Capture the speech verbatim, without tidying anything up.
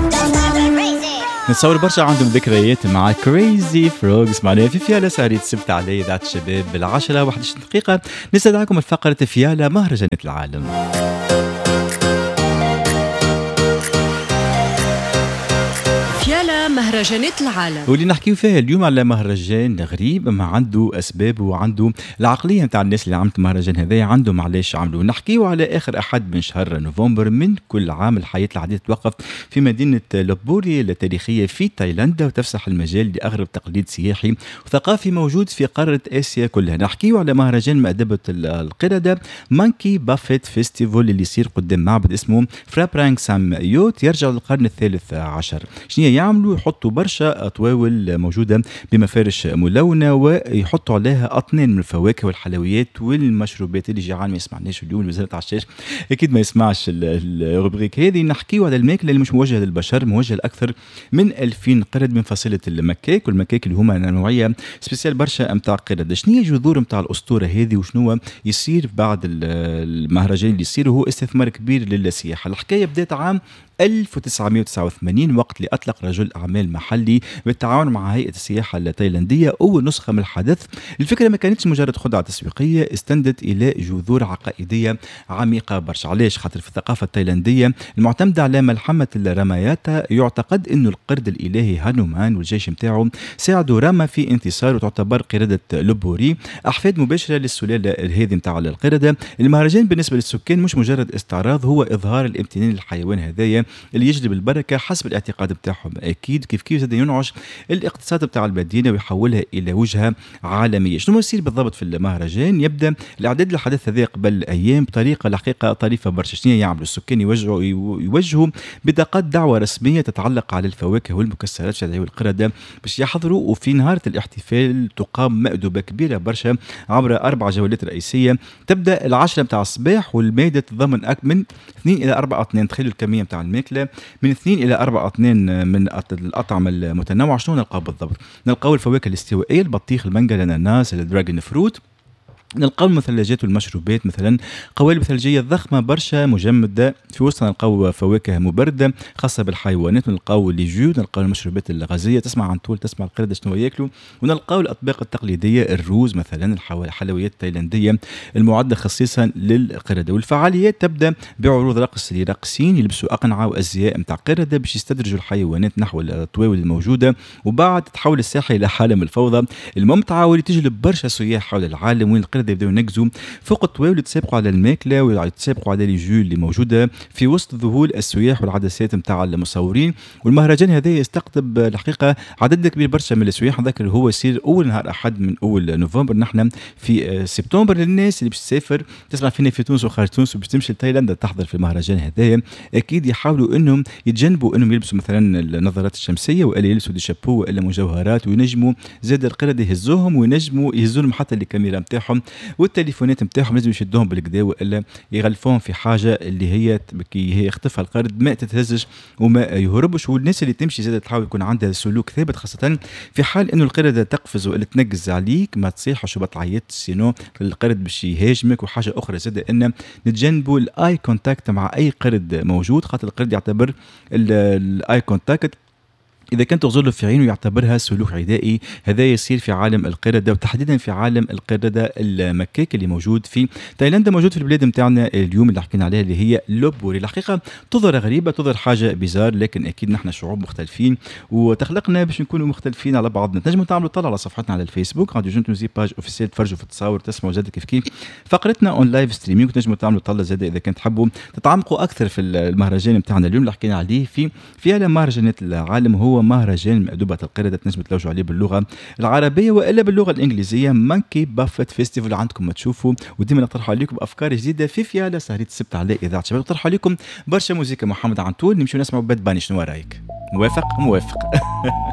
نتصور برشا عندهم ذكريات مع كريزي فروغز. معناها في فيالا سهرية السبت على إذاعة الشباب بالعشرة واحد وعشرين دقيقة. نستدعاكم الفقرة فيالا مهرجانات العالم. فيالا مهرجانات العالم، واللي نحكيو فيها اليوم على مهرجان غريب ما عنده أسباب وعنده العقلية نتاع الناس اللي عملت المهرجان هذا عندهم علاش عملوه. نحكيو على آخر أحد من شهر نوفمبر من كل عام. الحياة العادية تتوقف في مدينة لوبوري التاريخية في تايلاندا وتفسح المجال لأغرب تقليد سياحي وثقافي موجود في قارة آسيا كلها. نحكيو على مهرجان مأدبة القردة مانكي بافيت فيستيفال اللي يصير قدام معبد اسمه فرابرانغ سام يوت يرجع للقرن الثالث عشر. شنو يعملوا؟ يحطوا برشا أطواول موجودة بمفارش ملونة ويحطوا عليها أطنان من الفواكه والحلويات والمشروبات. اللي جيعان ما يسمعناش اليوم اللي وزارة عشاش أكيد ما يسمعش الروبريك هذه. نحكيو على الماكلة اللي مش موجهة للبشر، موجهة لأكثر من ألفين قرد من فصيلة المكاك، والمكاك اللي هما نوعية سبيسيال برشا متاع قردة. شنو هي جذور متاع الأسطورة هذه وشنو يصير بعد المهرجان اللي يصير؟ هو استثمار كبير للسياحة. الحكاية بدأت عام ألف وتسعمائة وتسعة وثمانين وقت اللي أطلق رجل أعمال محلي بالتعاون مع هيئة السياحة التايلاندية أول نسخة من الحدث. الفكرة ما كانتش مجرد خدعة تسويقية، استندت إلى جذور عقائدية عميقة برشا. علاش؟ خاطر في الثقافة التايلاندية المعتمدة على ملحمة الراماياتا يعتقد أنه القرد الإلهي هانومان والجيش متاعه ساعدوا راما في انتصار، وتعتبر قردة لوبوري أحفاد مباشرة للسلالة هذه متاع القردة. المهرجان بالنسبة للسكان مش مجرد استعراض، هو إظهار الامتنان للحيوان هذايا اللي يجلب البركه حسب الاعتقاد بتاعهم. اكيد كيف كيف زاد ينعش الاقتصاد بتاع المدينه ويحولها الى وجهه عالميه. شنو يصير بالضبط في المهرجان؟ يبدا الاعداد للحدث هذا قبل ايام بطريقه الحقيقه طريفه برشا. شنو يعملوا السكان؟ يوجهوا يوجهوا بطاقات دعوه رسميه تتعلق على الفواكه والمكسرات يدعوا القرده باش يحضروا. وفي نهار الاحتفال تقام مأدبه كبيره برشا عبر اربع جولات رئيسيه. تبدا العشرة متاع الصباح والمائده تتضمن من اثنين الى أربعة أطنان. تخيلوا الكميه متاع الماكله من اثنين إلى أربعة أطنان من الأطعمة المتنوعة. شنو نلقاو بالضبط؟ نلقاو الفواكه الاستوائية، البطيخ، المانجا، الأناناس، الدراجون فروت. نلقاو المثلجات والمشروبات، مثلا قوالب ثلجيه ضخمه برشا مجمده. في وسط نلقاو فواكه مبرده خاصه بالحيوانات، ونلقاو لي جو، نلقاو المشروبات الغازيه تسمع عن طول تسمع القرده شنو ياكلوا. ونلقاو الاطباق التقليديه، الروز مثلا، الحلويات التايلانديه المعده خصيصا للقرده. والفعاليات تبدا بعروض رقص لراقصين يلبسوا اقنعه وازياء نتاع قرده باش يستدرجوا الحيوانات نحو الاطواول الموجوده. وبعد تتحول الساحه الى حاله من الفوضى الممتعه واللي تجلب برشا سياح حول العالم، وين القرده يبداو ينقزوا فوق الطواول يتسابقوا على الماكله ويتسابقوا على لي جو اللي موجوده في وسط ذهول السياح والعدسات نتاع المصورين. والمهرجان هذا يستقطب الحقيقه عدد كبير برشا من السياح. نذكر هو يصير اول نهار احد من اول نوفمبر. نحن في سبتمبر للناس اللي باش تسافر تسمع فينا في تونس وخارج تونس وباش تمشي لتايلاند تحضر في المهرجان هذايا، اكيد يحاولوا انهم يتجنبوا انهم يلبسوا مثلا النظارات الشمسيه والا يلبسوا دي شابو والا مجوهرات، وينجموا زاد القرده يهزوهم وينجموا يهزوا حتى الكاميرا نتاعهم والتليفونات نتاعهم لازم يشدوهم بالكدا والا يغلفوهم في حاجه اللي هي كي هي يختفى القرد ما تتهزش وما يهربش. والناس اللي تمشي زاد تحاول يكون عندها سلوك ثابت، خاصه في حال انه القرده تقفز ولا تنقز عليك ما تصيحش وما تعيطش، سينو القرد باش يهاجمك. وحاجه اخرى زاد ان نتجنبوا الاي كونتاكت مع اي قرد موجود، خاطر القرد يعتبر الاي كونتاكت إذا كنت تغزر له في عينه يعتبرها سلوك عدائي. هذا يصير في عالم القردة وتحديدا في عالم القردة المكاك اللي موجود في تايلاندا، موجود في البلاد متاعنا اليوم اللي حكينا عليها اللي هي لوبوري. الحقيقة تظهر غريبة، تظهر حاجة بيزار، لكن أكيد نحن شعوب مختلفين وتخلقنا باش نكونوا مختلفين على بعضنا. تنجموا تعملوا طلع على صفحتنا على الفيسبوك راديو جون تونسي باج اوفيسيال، تفرجوا في التصاور تسمعوا زاد كيف كيف فقرتنا اون لايف ستريمينغ. تنجموا تعملوا طلع زاد إذا كنت تحبوا تتعمقوا أكثر في المهرجان متاعنا اليوم اللي حكينا عليه في في عالم مهرجانات العالم. هو مهرجان مأدبة القردة، تنجموا تلوجوا عليه باللغة العربية وإلا باللغة الإنجليزية. مانكي بافيت فيستيفال عندكم ما تشوفوا، وديما نقترح عليكم أفكار جديدة في فيالا سهرية السبت على إذاعة شباب. نقترح عليكم برشا موسيقى محمد عنتول. نمشيو نسمعوا باد باني، شنو رايك؟ موافق؟ موافق.